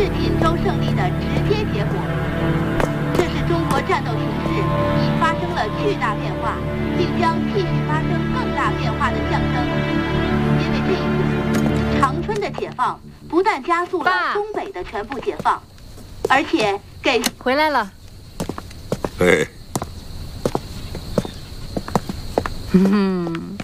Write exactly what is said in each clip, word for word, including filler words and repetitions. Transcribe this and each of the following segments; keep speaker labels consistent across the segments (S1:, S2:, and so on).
S1: 锦州胜利的直接结果。这是中国战斗形势已发生了巨大变化，并将继续发生更大变化的象征。因为这一次，长春的解放不但加速了东北的全部解放，而且给
S2: 回来了。
S3: 哎，
S2: 嗯，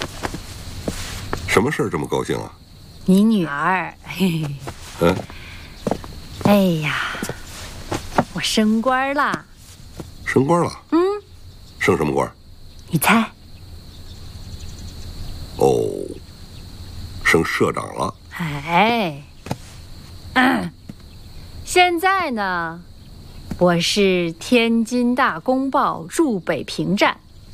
S3: 什么事儿这么高兴啊？
S2: 你女儿，嘿嘿。
S3: 嗯。
S2: 哎呀，我升官了。
S3: 升官了？
S2: 嗯。
S3: 升什么官？
S2: 你猜？
S3: 哦，升社长了。
S2: 哎，嗯，现在呢，我是天津大公报驻北平站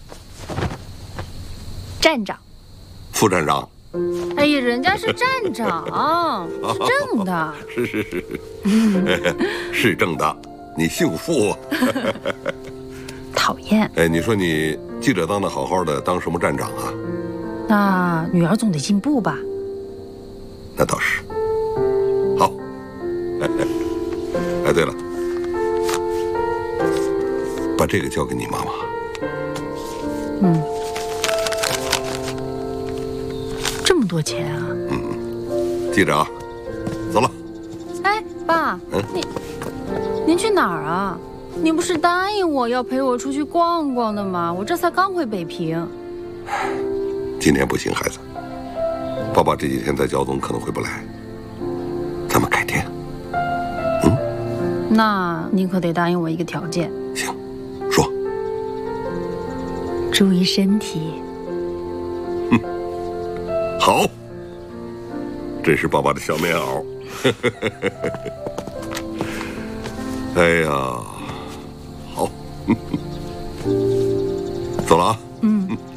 S2: 站长。
S3: 副站长。
S2: 哎呀，人家是站长，是正的。
S3: 是是是是，是正的。你姓傅啊？
S2: 讨厌。
S3: 哎，你说你记者当的好好的，当什么站长啊？
S2: 那女儿总得进步吧？
S3: 那倒是。好。哎，对了，把这个交给你妈妈。
S2: 嗯。这么多钱啊！
S3: 嗯，记着啊，走了。
S2: 哎，爸，
S3: 嗯，
S2: 您您去哪儿啊？您不是答应我要陪我出去逛逛的吗？我这才刚回北平。
S3: 今天不行，孩子，爸爸这几天在焦总可能回不来，咱们改天。嗯，
S2: 那您可得答应我一个条件。
S3: 行，说。
S2: 注意身体。
S3: 嗯。好，真是爸爸的小棉袄。哎呀，好，走了啊。
S2: 嗯。